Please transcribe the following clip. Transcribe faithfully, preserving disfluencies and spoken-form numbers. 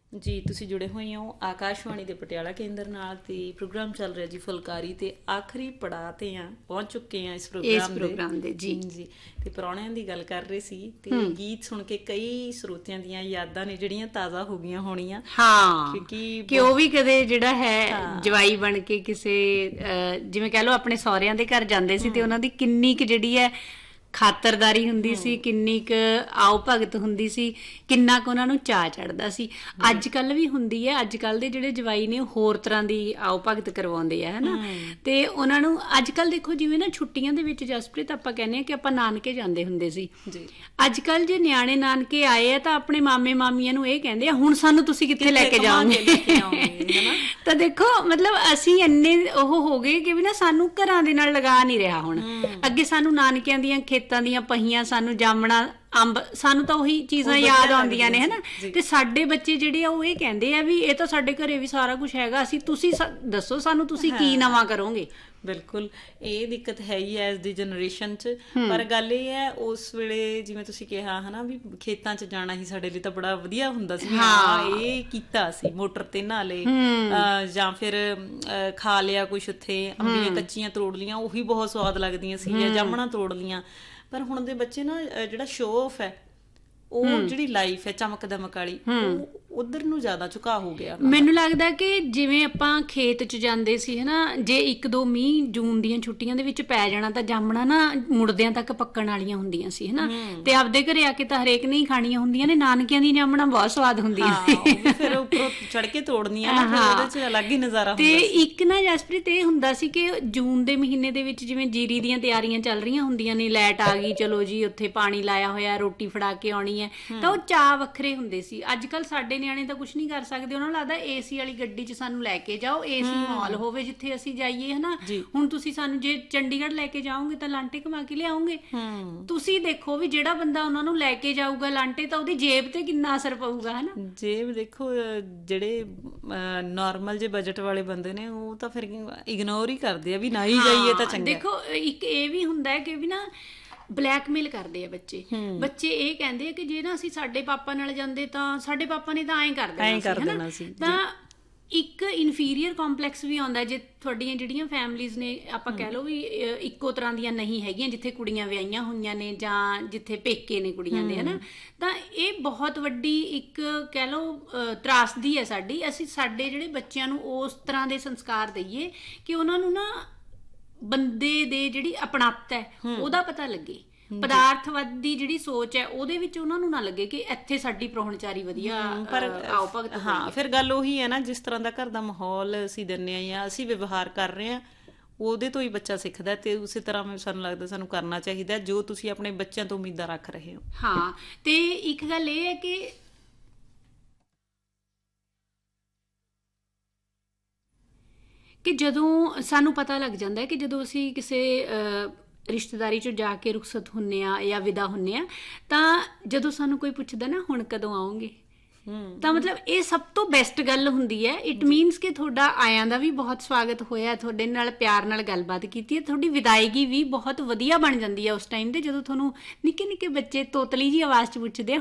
ਜੀ ਤੁਸੀਂ ਜੁੜੇ ਹੋਏ ਹੋ ਆਕਾਸ਼ਵਾਣੀ ਦੇ ਪਟਿਆਲਾ ਕੇਂਦਰ ਨਾਲ ਤੇ ਪ੍ਰੋਗਰਾਮ ਚੱਲ ਰਿਹਾ ਜੀ ਫੁਲਕਾਰੀ ਤੇ ਆਖਰੀ ਪੜਾਅ ਤੇ ਆ ਪਹੁੰਚ ਚੁੱਕੇ ਆ ਇਸ ਪ੍ਰੋਗਰਾਮ ਦੇ ਪ੍ਰੋਗਰਾਮ ਦੇ ਜੀ ਜੀ ਤੇ ਪ੍ਰਾਹੁਣਿਆਂ ਦੀ ਗੱਲ ਕਰ ਰਹੇ ਸੀ ਤੇ ਗੀਤ ਸੁਣ ਕੇ ਕਈ ਸਰੋਤਿਆਂ ਦੀਆਂ ਯਾਦਾਂ ਨੇ ਜਿਹੜੀਆਂ ਤਾਜ਼ਾ ਹੋ ਗਈਆਂ ਹੋਣੀਆਂ। ਹਾਂ, ਕਿਉਂਕਿ ਕਿ ਉਹ ਵੀ ਕਦੇ ਜਿਹੜਾ ਹੈ ਜਵਾਈ ਬਣ ਕੇ ਕਿਸੇ ਜਿਵੇਂ ਕਹਿ ਲਓ ਆਪਣੇ ਸਹੁਰਿਆਂ ਦੇ ਘਰ ਜਾਂਦੇ ਸੀ ਤੇ ਉਹਨਾਂ ਦੀ ਕਿੰਨੀ ਕੁ ਜਿਹੜੀ ਹੈ ਖਾਤਰਦਾਰੀ ਹੁੰਦੀ ਸੀ, ਕਿੰਨੀ ਕੁ ਆਓ ਭਗਤ ਹੁੰਦੀ ਸੀ, ਕਿੰਨਾ ਕੁ ਉਹਨਾਂ ਨੂੰ ਚਾਅ ਚੜ੍ਹਦਾ ਸੀ। ਅੱਜ ਕੱਲ੍ਹ ਵੀ ਹੁੰਦੀ ਹੈ, ਅੱਜ ਕੱਲ੍ਹ ਦੇ ਜਿਹੜੇ ਜਵਾਈ ਨੇ ਹੋਰ ਤਰ੍ਹਾਂ ਦੀ ਆਓ ਭਗਤ ਕਰਵਾਉਂਦੇ ਆ ਹਨਾ। ਤੇ ਉਹਨਾਂ ਨੂੰ ਅੱਜ ਕੱਲ੍ਹ ਦੇਖੋ ਜਿਵੇਂ ਨਾ ਛੁੱਟੀਆਂ ਦੇ ਵਿੱਚ ਜਸਪ੍ਰੀਤ ਆਪਾਂ ਕਹਿੰਦੇ ਹਾਂ ਕਿ ਆਪਾਂ ਨਾਨਕੇ ਜਾਂਦੇ ਹੁੰਦੇ ਸੀ, ਅੱਜ ਕੱਲ੍ਹ ਜੇ ਨਿਆਣੇ ਨਾਨਕੇ ਆਏ ਆ ਤਾਂ ਆਪਣੇ ਮਾਮੇ ਮਾਮੀਆਂ ਨੂੰ ਇਹ ਕਹਿੰਦੇ ਆ ਹੁਣ ਸਾਨੂੰ ਤੁਸੀਂ ਕਿੱਥੇ ਲੈ ਕੇ ਜਾਓਗੇ। ਤਾਂ ਦੇਖੋ ਮਤਲਬ ਅਸੀਂ ਇੰਨੇ ਉਹ ਹੋ ਗਏ ਕਿ ਵੀ ਨਾ ਸਾਨੂੰ ਘਰਾਂ ਦੇ ਨਾਲ ਲਗਾ ਨਹੀਂ ਰਿਹਾ ਹੁਣ। ਅੱਗੇ ਸਾਨੂੰ ਨਾਨਕਿਆਂ ਦੀਆਂ ਖੇਤਾਂ ਦੀਆਂ ਪਹੀਆਂ, ਸਾਨੂੰ ਜਾਮਣਾ, ਅੰਬ, ਸਾਨੂੰ ਤਾਂ ਉਹੀ ਚੀਜ਼ਾਂ ਯਾਦ ਆਉਂਦੀਆਂ ਨੇ ਹਨਾ। ਤੇ ਸਾਡੇ ਬੱਚੇ ਜਿਹੜੇ ਆ ਉਹ ਇਹ ਕਹਿੰਦੇ ਆ ਵੀ ਇਹ ਤਾਂ ਸਾਡੇ ਘਰੇ ਵੀ ਸਾਰਾ ਕੁਛ ਹੈਗਾ, ਅਸੀਂ ਤੁਸੀਂ ਦੱਸੋ ਸਾਨੂੰ ਤੁਸੀਂ ਕੀ ਨਵਾਂ ਕਰੋਗੇ। ਬਿਲਕੁਲ ਇਹ ਦਿੱਕਤ ਹੈ ਹੀ ਹੈ ਇਸ ਦੀ ਜਨਰੇਸ਼ਨ 'ਚ। ਪਰ ਗੱਲ ਇਹ ਹੈ ਉਸ ਵੇਲੇ ਜਿਵੇਂ ਤੁਸੀਂ ਕਿਹਾ ਹਨਾ ਵੀ ਖੇਤਾਂ 'ਚ ਜਾਣਾ ਹੀ ਸਾਡੇ ਲਈ ਤਾਂ ਬੜਾ ਵਧੀਆ ਹੁੰਦਾ ਸੀ। ਹਾਂ ਇਹ ਕੀਤਾ ਸੀ, ਮੋਟਰ ਤੇ ਨਹਾ ਲਏ ਜਾਂ ਫਿਰ ਖਾ ਲਿਆ ਕੁਛ ਉੱਥੇ, ਅੰਬੀਆਂ ਕੱਚੀਆਂ ਤੋੜ ਲੀਆਂ, ਉਹੀ ਬਹੁਤ ਸਵਾਦ ਲੱਗਦੀਆਂ ਸੀ, ਜਾਂ ਜਾਮਣਾ ਤੋੜ ਲੀਆਂ। ਪਰ ਹੁਣ ਦੇ ਬੱਚੇ ਨਾ ਜਿਹੜਾ ਸ਼ੋ ਆਫ ਹੈ, ਉਹ ਜਿਹੜੀ ਲਾਈਫ ਹੈ ਚਮਕ ਦਮਕ ਵਾਲੀ, ਉਹ ਉਧਰ ਨੂੰ ਜ਼ਿਆਦਾ ਝੁਕਾਅ ਹੋ ਗਿਆ। ਮੈਨੂੰ ਲੱਗਦਾ ਕਿ ਜਿਵੇਂ ਆਪਾਂ ਖੇਤ 'ਚ ਜਾਂਦੇ ਸੀ ਹਨਾ, ਜੇ ਇੱਕ ਦੋ ਮੀਂਹ ਜੂਨ ਦੀਆਂ ਛੁੱਟੀਆਂ ਦੇ ਵਿੱਚ ਪੈ ਜਾਣਾ ਤਾਂ ਜਾਮਣਾ ਨਾ ਮੁੜਦਿਆਂ ਤੱਕ ਪੱਕਣ ਵਾਲੀਆਂ ਹੁੰਦੀਆਂ ਸੀ ਹਨਾ। ਤੇ ਆਪਦੇ ਘਰੇ ਆ ਕੇ ਤਾਂ ਹਰੇਕ ਨੇ ਹੀ ਖਾਣੀਆਂ ਹੁੰਦੀਆਂ ਨੇ। ਨਾਨਕਿਆਂ ਦੀ ਜਾਮਣਾ ਬਹੁਤ ਸਵਾਦ ਹੁੰਦੀਆਂ ਫਿਰ ਉੱਪਰੋਂ ਚੜ ਕੇ ਤੋੜਨੀਆਂ, ਉਹਦੇ 'ਚ ਅਲੱਗ ਹੀ ਨਜ਼ਾਰਾ ਹੁੰਦਾ। ਤੇ ਇੱਕ ਨਾ ਜਸਪ੍ਰੀਤ ਇਹ ਹੁੰਦਾ ਸੀ ਕਿ ਜੂਨ ਦੇ ਮਹੀਨੇ ਦੇ ਵਿੱਚ ਜਿਵੇਂ ਜੀਰੀ ਦੀਆਂ ਤਿਆਰੀਆਂ ਚੱਲ ਰਹੀਆਂ ਹੁੰਦੀਆਂ ਨੇ, ਲਾਈਟ ਆ ਗਈ, ਚਲੋ ਜੀ ਉੱਥੇ ਪਾਣੀ ਲਾਇਆ ਹੋਇਆ, ਰੋਟੀ ਫੜਾ ਕੇ ਆਉਣੀ ਹੈ, ਤਾਂ ਉਹ ਚਾਅ ਵੱਖਰੇ ਹੁੰਦੇ ਸੀ। ਅੱਜ ਕੱਲ੍ਹ ਸਾਡੇ ਨਿਆਣੇ ਤਾਂ ਕੁਛ ਨਹੀਂ ਕਰ ਸਕਦੇ, ਉਹਨਾਂ ਨੂੰ ਲੱਗਦਾ ਏਸੀ ਵਾਲੀ ਗੱਡੀ 'ਚ ਸਾਨੂੰ ਲੈ ਕੇ ਜਾਓ, ਏਸੀ ਮਾਲ ਹੋਵੇ ਜਿੱਥੇ ਅਸੀਂ ਜਾਈਏ ਹਨਾ। ਹੁਣ ਤੁਸੀਂ ਸਾਨੂੰ ਜੇ ਚੰਡੀਗੜ੍ਹ ਲੈ ਕੇ ਜਾਓਗੇ ਤਾਂ ਲਾਂਟੇ ਘੁਮਾ ਕੇ ਲਿਆਓਗੇ। ਤੁਸੀਂ ਦੇਖੋ ਵੀ ਜਿਹੜਾ ਬੰਦਾ ਉਹਨਾਂ ਨੂੰ ਲੈ ਕੇ ਜਾਊਗਾ ਲਾਂਟੇ, ਤਾਂ ਉਹਦੀ ਜੇਬ ਤੇ ਕਿੰਨਾ ਅਸਰ ਪਊਗਾ ਹਨਾ। ਜੇਬ ਦੇਖੋ, ਜਿਹੜੇ ਨੋਰਮਲ ਜੇ ਬਜਟ ਵਾਲੇ ਬੰਦੇ ਨੇ ਉਹ ਤਾਂ ਫਿਰ ਇਗਨੋਰ ਹੀ ਕਰਦੇ ਆ ਵੀ ਨਾ ਹੀ ਜਾਈਏ ਤਾਂ ਚੰਗਾ। ਦੇਖੋ ਇੱਕ ਇਹ ਵੀ ਹੁੰਦਾ ਹੈ ਕਿ ਵੀ ਨਾ ਬਲੈਕਮੇਲ ਕਰਦੇ ਆ ਬੱਚੇ। ਬੱਚੇ ਇਹ ਕਹਿੰਦੇ ਆ ਕਿ ਜੇ ਨਾ ਅਸੀਂ ਸਾਡੇ ਪਾਪਾ ਨਾਲ ਜਾਂਦੇ ਤਾਂ ਸਾਡੇ ਪਾਪਾ ਨੇ ਤਾਂ ਐਂ ਕਰ ਦੇਣਾ ਸੀ। ਤਾਂ ਇੱਕ ਇਨਫੀਰੀਅਰ ਕੰਪਲੈਕਸ ਵੀ ਆਉਂਦਾ ਜੇ ਤੁਹਾਡੀਆਂ ਜਿਹੜੀਆਂ ਫੈਮਲੀਜ਼ ਨੇ, ਆਪਾਂ ਕਹਿ ਲਓ ਵੀ ਇੱਕੋ ਤਰ੍ਹਾਂ ਦੀਆਂ ਨਹੀਂ ਹੈਗੀਆਂ, ਜਿੱਥੇ ਕੁੜੀਆਂ ਵਿਆਹੀਆਂ ਹੋਈਆਂ ਨੇ ਜਾਂ ਜਿੱਥੇ ਪੇਕੇ ਨੇ ਕੁੜੀਆਂ ਦੇ ਹਨਾ। ਤਾਂ ਇਹ ਬਹੁਤ ਵੱਡੀ ਇੱਕ ਕਹਿ ਲਓ ਤਰਾਸਦੀ ਹੈ ਸਾਡੀ। ਅਸੀਂ ਸਾਡੇ ਜਿਹੜੇ ਬੱਚਿਆਂ ਨੂੰ ਉਸ ਤਰ੍ਹਾਂ ਦੇ ਸੰਸਕਾਰ ਦਈਏ ਕਿ ਉਹਨਾਂ ਨੂੰ ਨਾ ਬੰਦੇ ਦੇ ਜਿਹੜੀ ਅਪਣੱਤ ਹੈ ਉਹਦਾ ਪਤਾ ਲੱਗੇ, ਪਦਾਰਥਵਾਦੀ ਜਿਹੜੀ ਸੋਚ ਹੈ ਉਹਦੇ ਵਿੱਚ ਉਹਨਾਂ ਨੂੰ ਨਾ ਲੱਗੇ ਕਿ ਇੱਥੇ ਸਾਡੀ ਪ੍ਰਾਹੁਣਚਾਰੀ ਵਧੀਆ ਆਓ ਭਗਤ। ਹਾਂ ਫਿਰ ਗੱਲ ਉਹੀ ਹੈ ਨਾ, ਜਿਸ ਤਰ੍ਹਾਂ ਦਾ ਘਰ ਦਾ ਮਾਹੌਲ ਅਸੀਂ ਦਿੰਦੇ ਹਾਂ ਜਾਂ ਅਸੀਂ ਵਿਵਹਾਰ ਕਰ ਰਹੇ ਹਾਂ ਉਹਦੇ ਤੋਂ ਹੀ ਬੱਚਾ ਸਿੱਖਦਾ। ਤੇ ਉਸੇ ਤਰ੍ਹਾਂ ਸਾਨੂੰ ਲੱਗਦਾ ਸਾਨੂੰ ਕਰਨਾ ਚਾਹੀਦਾ ਜੋ ਤੁਸੀਂ ਆਪਣੇ ਬੱਚਿਆਂ ਤੋਂ ਉਮੀਦਾਂ ਰੱਖ ਰਹੇ ਹੋ। ਹਾਂ ਤੇ ਇੱਕ ਗੱਲ ਇਹ ਹੈ ਕਿ ਕਿ ਜਦੋਂ ਸਾਨੂੰ ਪਤਾ ਲੱਗ ਜਾਂਦਾ ਹੈ ਕਿ ਜਦੋਂ ਅਸੀਂ ਕਿਸੇ ਰਿਸ਼ਤੇਦਾਰੀ 'ਚ ਜਾ ਕੇ ਰੁਖਸਤ ਹੁੰਦੇ ਹਾਂ ਜਾਂ ਵਿਦਾ ਹੁੰਦੇ ਹਾਂ, ਤਾਂ ਜਦੋਂ ਸਾਨੂੰ ਕੋਈ ਪੁੱਛਦਾ ਨਾ ਹੁਣ ਕਦੋਂ ਆਓਗੇ, ਤਾਂ ਮਤਲਬ ਇਹ ਸਭ ਤੋਂ ਬੈਸਟ ਗੱਲ ਹੁੰਦੀ ਹੈ। ਇਟ ਮੀਨਸ ਕਿ ਤੁਹਾਡਾ ਆਇਆਂ ਦਾ ਵੀ ਬਹੁਤ ਸਵਾਗਤ ਹੋਇਆ, ਤੁਹਾਡੇ ਨਾਲ ਪਿਆਰ ਨਾਲ ਗੱਲਬਾਤ ਕੀਤੀ ਹੈ, ਤੁਹਾਡੀ ਵਿਦਾਇਗੀ ਵੀ ਬਹੁਤ ਵਧੀਆ ਬਣ ਜਾਂਦੀ ਹੈ ਉਸ ਟਾਈਮ ਤੇ, ਜਦੋਂ ਤੁਹਾਨੂੰ ਨਿੱਕੇ ਨਿੱਕੇ ਬੱਚੇ ਤੋਤਲੀ ਜਿਹੀ ਆਵਾਜ਼ 'ਚ ਪੁੱਛਦੇ ਆ